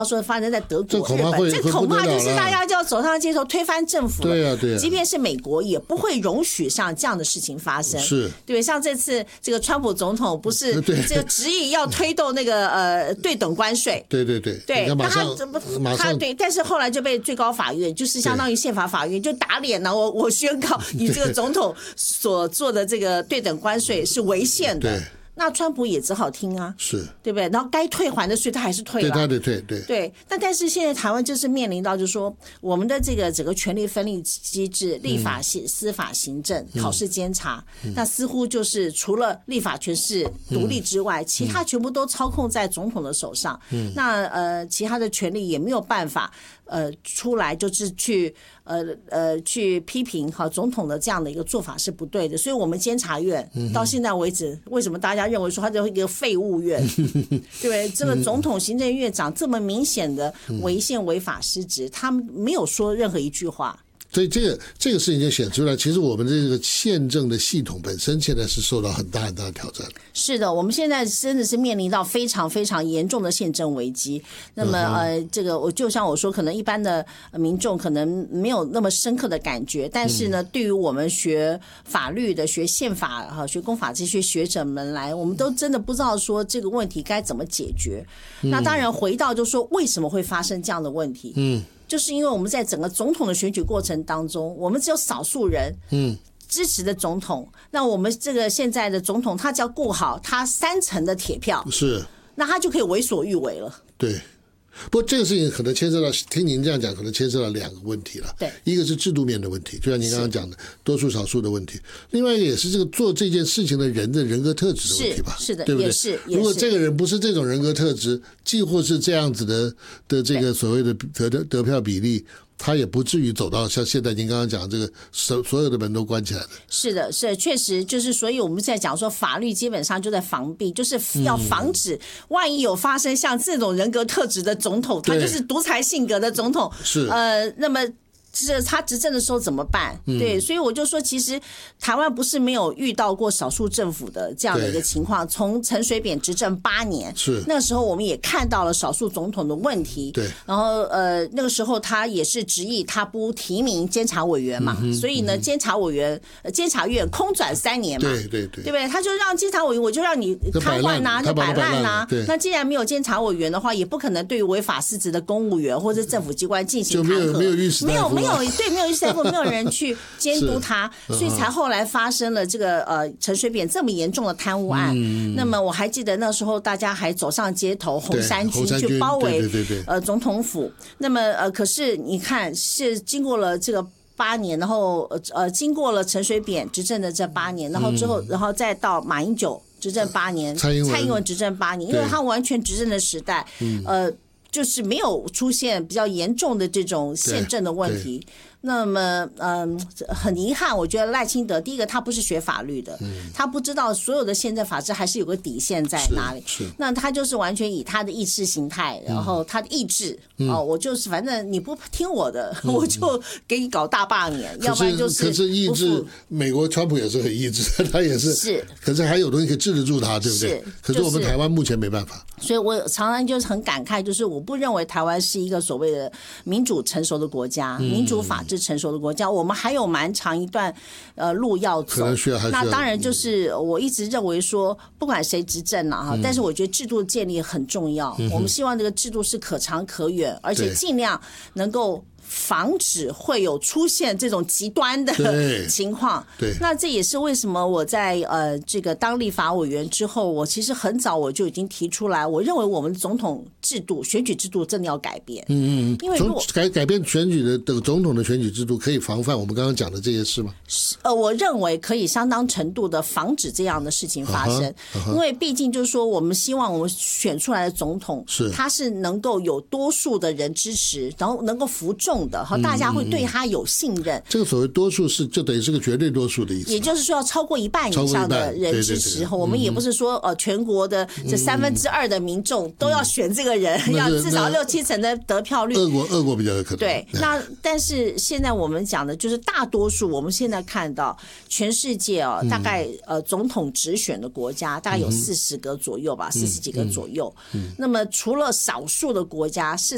说发生在德国、 日本， 这恐怕就是大家就要走上街头推翻政府了。 对啊，对啊。 即便是美国也不会容许像这样的事情发生。 是， 对，像这次这个川普总统不是这个执意要推动那个对等关税。 对， 那他对，但是后来就被最高法院，就是相当于宪法法院就打脸了。我宣告你这个总统所做的这个对等关税是违宪的。 对。 那川普也只好听啊， 是对不对？然后该退还的税他还是退了， 对，他得退，对。 但是现在台湾就是面临到，就是说我们的这个整个权力分立机制，立法、司法、行政、考试、监察，那似乎就是除了立法权是独立之外，其他全部都操控在总统的手上。那其他的权力也没有办法出来就是去批评总统的这样的一个做法是不对的。所以我们监察院到现在为止，为什么大家认为说它就是一个废物院，对不对？这个总统、行政院长这么明显的违宪、违法失职，他们没有说任何一句话。 所以这个事情就显出来，其实我们这个宪政的系统本身现在是受到很大很大的挑战。是的，我们现在真的是面临到非常非常严重的宪政危机。那么这个就像我说，可能一般的民众可能没有那么深刻的感觉，但是呢，对于我们学法律的、学宪法、学公法这些学者们来，我们都真的不知道说这个问题该怎么解决。那当然回到就说为什么会发生这样的问题？就是因为我们在整个总统的选举过程当中，我们只有少数人支持的总统，那我们这个现在的总统他只要顾好他3成的铁票， 是， 那他就可以为所欲为了。 对。不过这个事情可能牵涉到，听您这样讲，可能牵涉到2个问题了。 对， 一个是制度面的问题，就像您刚刚讲的多数少数的问题；另外一个也是这个做这件事情的人的人格特质的问题吧？ 是的， 对不对？ 也是。 如果这个人不是这种人格特质，几乎是这样子的这个所谓的得票比例，他也不至于走到像现在您刚刚讲这个所有的门都关起来的。 是的，是确实就是，所以我们在讲说法律基本上就在防弊，就是要防止万一有发生像这种人格特质的总统，他就是独裁性格的总统， 是那么是他执政的时候怎么办？对，所以我就说，其实台湾不是没有遇到过少数政府的这样的一个情况。从陈水扁执政8年， 是那个时候我们也看到了少数总统的问题。 对， 然后那个时候他也是执意他不提名监察委员嘛，所以呢，监察院空转3年嘛， 对不对？他就让监察委员，我就让你瘫痪呐，就摆烂呐。那既然没有监察委员的话，也不可能对于违法失职的公务员或者政府机关进行弹劾， 没有律师大夫。 没有律师大夫，没有人去监督他，所以才后来发生了这个陈水扁这么严重的贪污案。那么我还记得那时候大家还走上街头，红衫军去包围总统府。那么可是你看，是经过了这个8年，然后经过了陈水扁执政的这8年，然后之后，然后再到马英九执政8年，蔡英文执政8年，因为他完全执政的时代，就是没有出现比较严重的这种宪政的问题。那么很遗憾，我觉得赖清德第一个他不是学法律的，他不知道所有的宪政法治还是有个底线在哪里。那他就是完全以他的意识形态，然后他的意志我就是反正你不听我的，我就给你搞大罢免，要不然就是可是意志，美国川普也是很意志，他也是，可是还有东西可以治得住他，对不对？可是我们台湾目前没办法。 所以我常常就是很感慨，就是我不认为台湾是一个所谓的民主成熟的国家，民主法治成熟的国家，我们还有蛮长一段路要走。那当然就是我一直认为说，不管谁执政了但是我觉得制度建立很重要。我们希望这个制度是可长可远，而且尽量能够防止会有出现这种极端的情况。 对， 那这也是为什么我在这个当立法委员之后，我其实很早我就已经提出来，我认为我们总统制度、选举制度真的要改变。因为如果改变选举的总统的选举制度，可以防范我们刚刚讲的这些事吗？ 我认为可以相当程度的防止这样的事情发生。因为毕竟就是说，我们希望我们选出来的总统他是能够有多数的人支持，然后能够服众的，大家会对他有信任。 这个所谓多数是就等于是个绝对多数的意思， 也就是说要超过1半以上的人支持。我们也不是说全国的这2/3的民众都要选这个人，要至少6、7成的得票率。 俄国比较有可能。 对，那但是现在我们讲的就是大多数，我们现在看到全世界大概总统直选的国家大概有40个左右吧，40几个左右。那么除了少数的国家是